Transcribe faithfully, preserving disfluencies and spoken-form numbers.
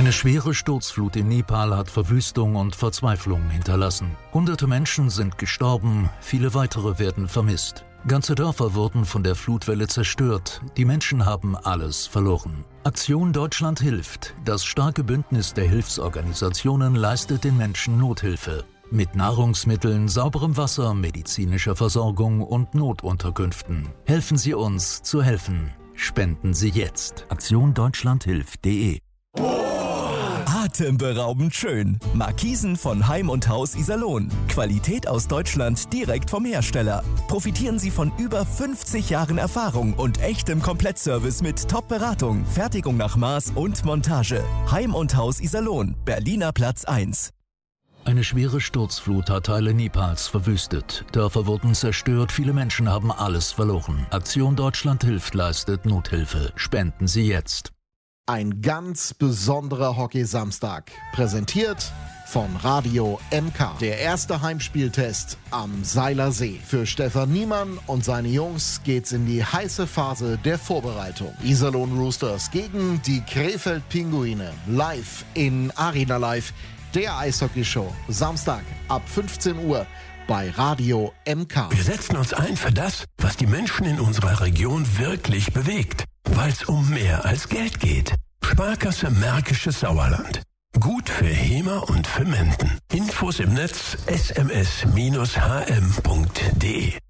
Eine schwere Sturzflut in Nepal hat Verwüstung und Verzweiflung hinterlassen. Hunderte Menschen sind gestorben, viele weitere werden vermisst. Ganze Dörfer wurden von der Flutwelle zerstört. Die Menschen haben alles verloren. Aktion Deutschland hilft. Das starke Bündnis der Hilfsorganisationen leistet den Menschen Nothilfe. Mit Nahrungsmitteln, sauberem Wasser, medizinischer Versorgung und Notunterkünften. Helfen Sie uns zu helfen. Spenden Sie jetzt. Aktion Deutschland hilft punkt de. Atemberaubend schön. Markisen von Heim und Haus Iserlohn. Qualität aus Deutschland direkt vom Hersteller. Profitieren Sie von über fünfzig Jahren Erfahrung und echtem Komplettservice mit Top-Beratung, Fertigung nach Maß und Montage. Heim und Haus Iserlohn, Berliner Platz eins. Eine schwere Sturzflut hat Teile Nepals verwüstet. Dörfer wurden zerstört, viele Menschen haben alles verloren. Aktion Deutschland hilft leistet Nothilfe. Spenden Sie jetzt. Ein ganz besonderer Hockey-Samstag. Präsentiert von Radio M K. Der erste Heimspieltest am Seiler See. Für Stefan Niemann und seine Jungs geht's in die heiße Phase der Vorbereitung. Iserlohn Roosters gegen die Krefeld Pinguine. Live in Arena Live. Der Eishockey-Show. Samstag ab fünfzehn Uhr bei Radio M K. Wir setzen uns ein für das, was die Menschen in unserer Region wirklich bewegt. Weil es um mehr als Geld geht. Sparkasse Märkisches Sauerland. Gut für Hema und für Menden. Infos im Netz s m s Bindestrich h m punkt de.